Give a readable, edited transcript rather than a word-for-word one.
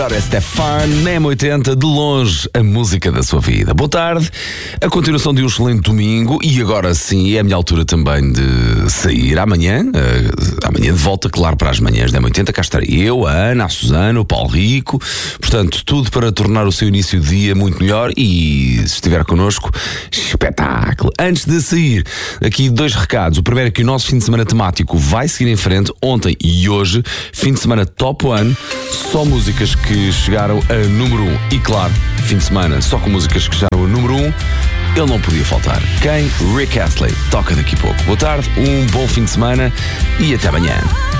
Stefan, na M80, de longe, a música da sua vida. Boa tarde, a continuação de um excelente domingo e agora sim é a minha altura também de sair amanhã de volta, claro, para as manhãs da M80, cá estarei eu, a Ana, a Susana, o Paulo Rico, portanto, tudo para tornar o seu início de dia muito melhor e, se estiver connosco, espetáculo. Antes de sair, aqui 2 recados. O primeiro é que o nosso fim de semana temático vai seguir em frente, ontem e hoje, fim de semana Top 1, só músicas que chegaram a número 1. E claro, fim de semana só com músicas que chegaram a número 1, ele não podia faltar. Quem? Rick Astley. Toca daqui a pouco. Boa tarde, um bom fim de semana e até amanhã.